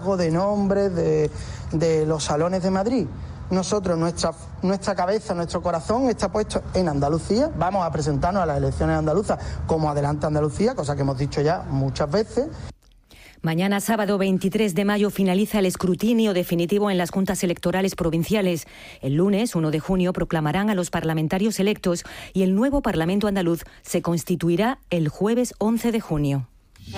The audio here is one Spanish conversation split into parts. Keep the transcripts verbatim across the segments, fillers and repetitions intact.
liderazgo, de nombres, de, de los salones de Madrid. Nosotros, nuestra, nuestra cabeza, nuestro corazón está puesto en Andalucía. Vamos a presentarnos a las elecciones andaluzas como Adelante Andalucía, cosa que hemos dicho ya muchas veces. Mañana, sábado veintitrés de mayo, finaliza el escrutinio definitivo en las juntas electorales provinciales. El lunes, uno de junio, proclamarán a los parlamentarios electos y el nuevo Parlamento andaluz se constituirá el jueves once de junio.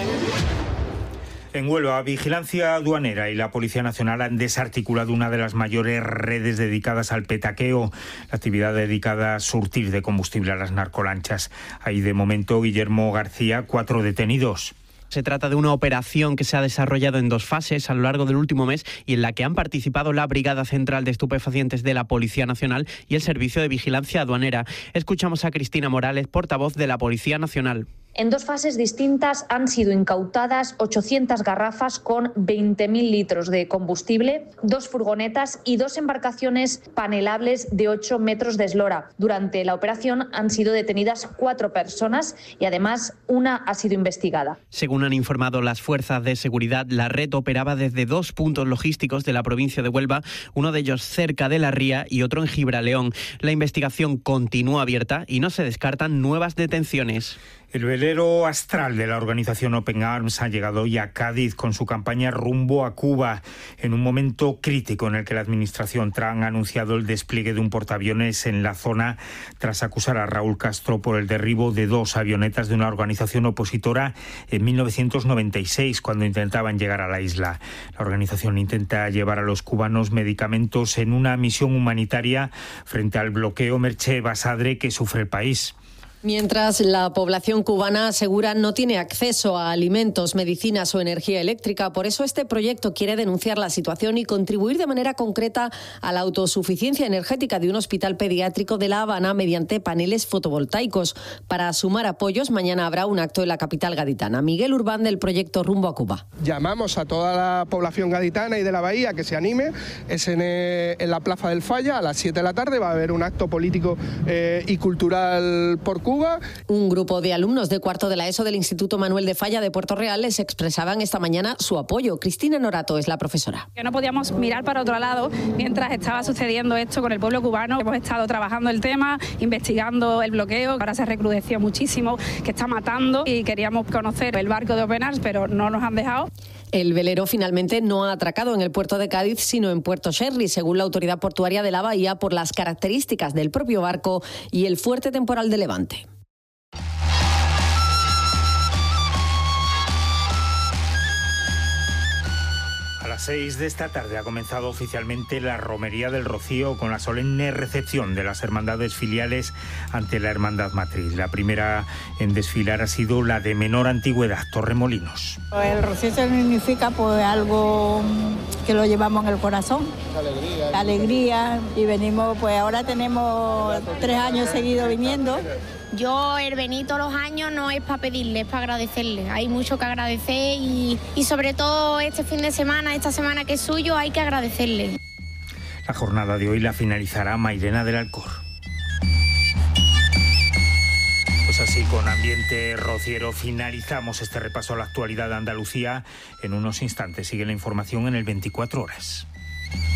En Huelva, Vigilancia Aduanera y la Policía Nacional han desarticulado una de las mayores redes dedicadas al petaqueo, la actividad dedicada a surtir de combustible a las narcolanchas. Hay de momento, Guillermo García, cuatro detenidos. Se trata de una operación que se ha desarrollado en dos fases a lo largo del último mes y en la que han participado la Brigada Central de Estupefacientes de la Policía Nacional y el Servicio de Vigilancia Aduanera. Escuchamos a Cristina Morales, portavoz de la Policía Nacional. En dos fases distintas han sido incautadas ochocientas garrafas con veinte mil litros de combustible, dos furgonetas y dos embarcaciones panelables de ocho metros de eslora. Durante la operación han sido detenidas cuatro personas y además una ha sido investigada. Según han informado las fuerzas de seguridad, la red operaba desde dos puntos logísticos de la provincia de Huelva, uno de ellos cerca de La Ría y otro en Gibraleón. La investigación continúa abierta y no se descartan nuevas detenciones. El velero Astral de la organización Open Arms ha llegado hoy a Cádiz con su campaña rumbo a Cuba, en un momento crítico en el que la administración Trump ha anunciado el despliegue de un portaaviones en la zona tras acusar a Raúl Castro por el derribo de dos avionetas de una organización opositora en mil novecientos noventa y seis, cuando intentaban llegar a la isla. La organización intenta llevar a los cubanos medicamentos en una misión humanitaria frente al bloqueo Merche Basadre que sufre el país. Mientras la población cubana asegura no tiene acceso a alimentos, medicinas o energía eléctrica. Por eso este proyecto quiere denunciar la situación y contribuir de manera concreta a la autosuficiencia energética de un hospital pediátrico de La Habana mediante paneles fotovoltaicos. Para sumar apoyos, mañana habrá un acto en la capital gaditana. Miguel Urbán, del proyecto Rumbo a Cuba. Llamamos a toda la población gaditana y de la bahía que se anime. Es en, eh, en la Plaza del Falla a las siete de la tarde. Va a haber un acto político eh, y cultural por Cuba. Un grupo de alumnos de cuarto de la ESO del Instituto Manuel de Falla de Puerto Real les expresaban esta mañana su apoyo. Cristina Norato es la profesora. Que no podíamos mirar para otro lado mientras estaba sucediendo esto con el pueblo cubano. Hemos estado trabajando el tema, investigando el bloqueo, ahora se recrudeció muchísimo, que está matando, y queríamos conocer el barco de Open Arms, pero no nos han dejado. El velero finalmente no ha atracado en el puerto de Cádiz, sino en Puerto Sherry, según la autoridad portuaria de la bahía, por las características del propio barco y el fuerte temporal de levante. A las seis de esta tarde ha comenzado oficialmente la Romería del Rocío con la solemne recepción de las hermandades filiales ante la hermandad matriz. La primera en desfilar ha sido la de menor antigüedad, Torremolinos. El rocío significa pues algo que lo llevamos en el corazón. Alegría. Alegría. Y venimos, pues ahora tenemos tres años seguidos viniendo. Yo el venir todos los años no es para pedirle, es para agradecerle. Hay mucho que agradecer y, y sobre todo este fin de semana, esta semana que es suyo, hay que agradecerle. La jornada de hoy la finalizará Mairena del Alcor. Pues así, con ambiente rociero, finalizamos este repaso a la actualidad de Andalucía. En unos instantes sigue la información en el veinticuatro horas.